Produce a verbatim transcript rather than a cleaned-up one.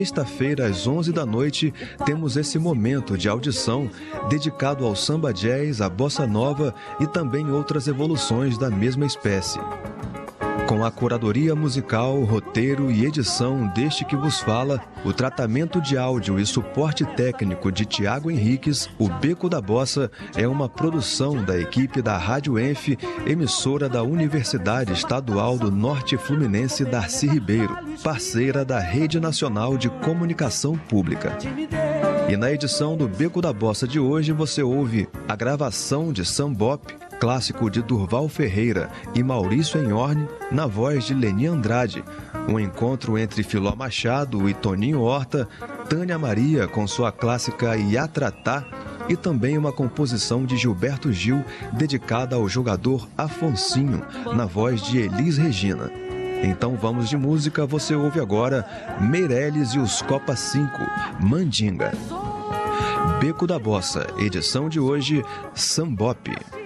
Sexta-feira, às onze da noite, temos esse momento de audição dedicado ao samba jazz, à bossa nova e também outras evoluções da mesma espécie. Com a curadoria musical, roteiro e edição deste que vos fala, o tratamento de áudio e suporte técnico de Tiago Henriques, o Beco da Bossa é uma produção da equipe da Rádio Enf, emissora da Universidade Estadual do Norte Fluminense Darcy Ribeiro, parceira da Rede Nacional de Comunicação Pública. E na edição do Beco da Bossa de hoje você ouve a gravação de Sambop, clássico de Durval Ferreira e Maurício Enhorne, na voz de Leni Andrade. Um encontro entre Filó Machado e Toninho Horta, Tânia Maria com sua clássica Iatratá e também uma composição de Gilberto Gil dedicada ao jogador Afonsinho, na voz de Elis Regina. Então vamos de música, você ouve agora Meirelles e os Copa cinco, Mandinga. Beco da Bossa, edição de hoje, Sambop.